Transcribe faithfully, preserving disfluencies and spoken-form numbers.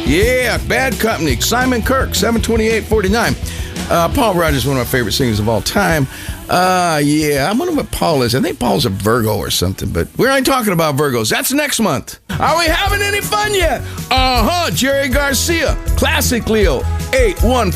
Yeah, Bad Company. Simon Kirk, seven twenty-eight forty-nine. Uh, Paul Rogers, one of my favorite singers of all time. Uh, yeah, I wonder what Paul is. I think Paul's a Virgo or something, but we ain't talking about Virgos. That's next month. Are we having any fun yet? Uh-huh, Jerry Garcia. Classic Leo, eight one